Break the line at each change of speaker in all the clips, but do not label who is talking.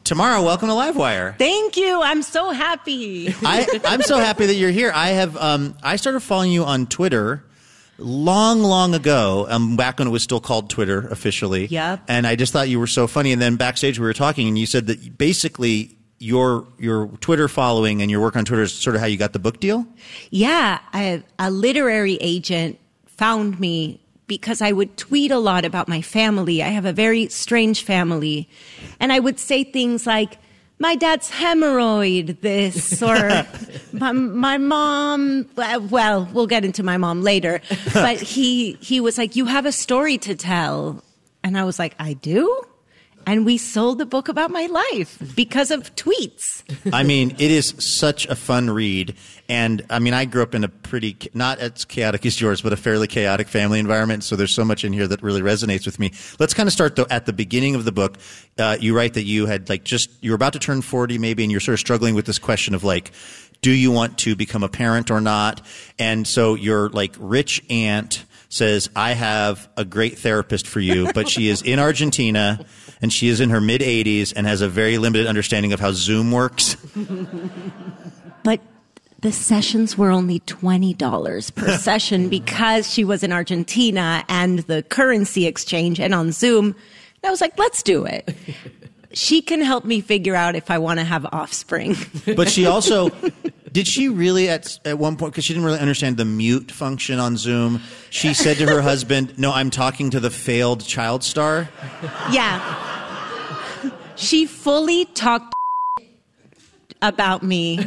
Tamara, welcome to Livewire.
Thank you. I'm so happy.
I'm so happy that you're here. I started following you on Twitter long ago, back when it was still called Twitter officially.
Yep.
And I just thought you were so funny. And then backstage we were talking, and you said that basically your Twitter following and your work on Twitter is sort of how you got the book deal?
Yeah. A literary agent found me because I would tweet a lot about my family. I have a very strange family. And I would say things like, my dad's hemorrhoid this, or my mom, well, we'll get into my mom later. But he was like, you have a story to tell. And I was like, I do? And we sold the book about my life because of tweets.
I mean, it is such a fun read. And I mean, I grew up in a pretty, not as chaotic as yours, but a fairly chaotic family environment. So there's so much in here that really resonates with me. Let's kind of start though at the beginning of the book. You write that you had you were about to turn 40 maybe, and you're sort of struggling with this question of do you want to become a parent or not? And so your rich aunt says, I have a great therapist for you, but she is in Argentina and she is in her mid-80s and has a very limited understanding of how Zoom works.
But the sessions were only $20 per session because she was in Argentina and the currency exchange and on Zoom. And I was like, let's do it. She can help me figure out if I want to have offspring.
But she also, did she really at one point, because she didn't really understand the mute function on Zoom, she said to her husband, no, I'm talking to the failed child star?
Yeah. She fully talked about me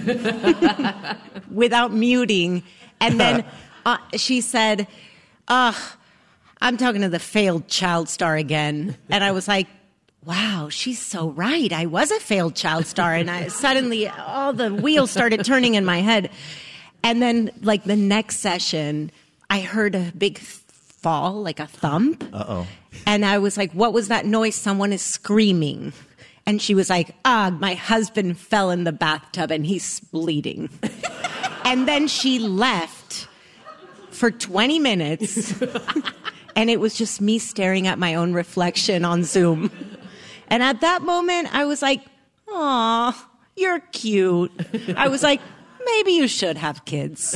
without muting. And then she said, I'm talking to the failed child star again. And I was like, wow, she's so right. I was a failed child star. And I suddenly, all the wheels started turning in my head. And then the next session, I heard a big fall, like a thump.
Uh-oh.
And I was like, what was that noise? Someone is screaming. And she was like, my husband fell in the bathtub and he's bleeding. And then she left for 20 minutes. And it was just me staring at my own reflection on Zoom. And at that moment, I was like, aw, you're cute. I was like, maybe you should have kids.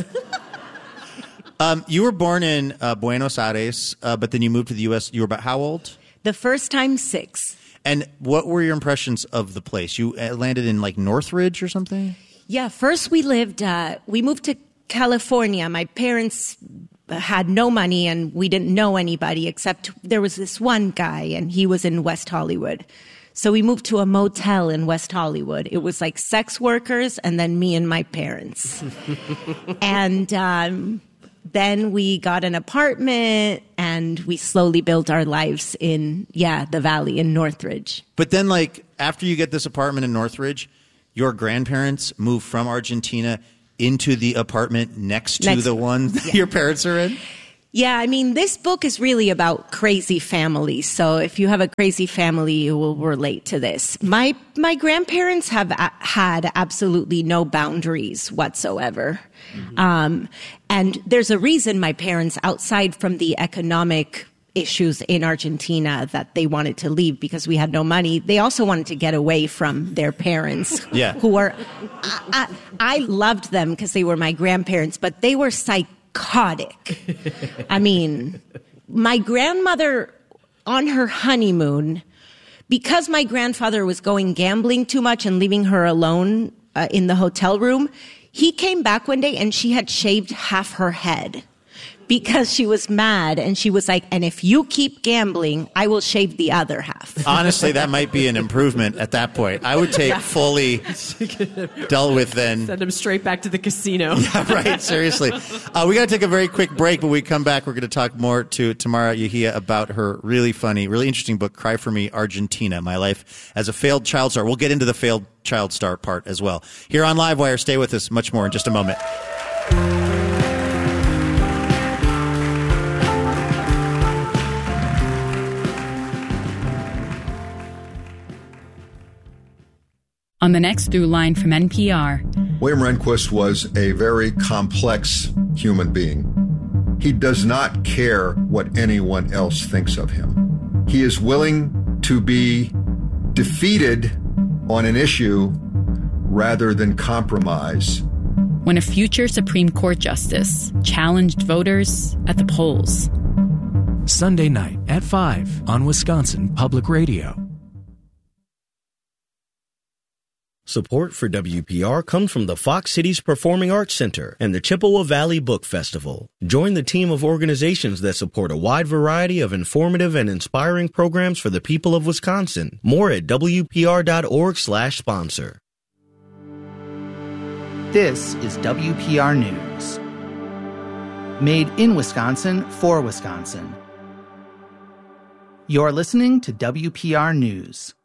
You were born in Buenos Aires, but then you moved to the U.S. You were about how old?
The first time, 6.
And what were your impressions of the place? You landed in Northridge or something?
Yeah, first we moved to California. My parents had no money and we didn't know anybody except there was this one guy and he was in West Hollywood. So we moved to a motel in West Hollywood. It was like sex workers and then me and my parents. And then we got an apartment and we slowly built our lives in, the valley in Northridge.
But then after you get this apartment in Northridge, your grandparents move from Argentina into the apartment next to the one your parents are in?
Yeah, I mean, this book is really about crazy families. So if you have a crazy family, you will relate to this. My grandparents have had absolutely no boundaries whatsoever. Mm-hmm. And there's a reason my parents, outside from the economic issues in Argentina, that they wanted to leave because we had no money. They also wanted to get away from their parents, who were, I loved them because they were my grandparents, but they were psychotic. I mean, my grandmother on her honeymoon, because my grandfather was going gambling too much and leaving her alone in the hotel room, he came back one day and she had shaved half her head. Because she was mad, and she was like, and if you keep gambling, I will shave the other half.
Honestly, that might be an improvement at that point. I would take fully dealt with then.
Send him straight back to the casino.
Yeah, right, seriously. We got to take a very quick break, but when we come back, we're going to talk more to Tamara Yehia about her really funny, really interesting book, Cry for Me, Argentina, My Life as a Failed Child Star. We'll get into the failed child star part as well. Here on Livewire, stay with us, much more in just a moment.
On the next Through Line from NPR.
William Rehnquist was a very complex human being. He does not care what anyone else thinks of him. He is willing to be defeated on an issue rather than compromise.
When a future Supreme Court justice challenged voters at the polls.
Sunday night at 5 on Wisconsin Public Radio.
Support for WPR comes from the Fox Cities Performing Arts Center and the Chippewa Valley Book Festival. Join the team of organizations that support a wide variety of informative and inspiring programs for the people of Wisconsin. More at WPR.org/sponsor.
This is WPR News. Made in Wisconsin for Wisconsin. You're listening to WPR News.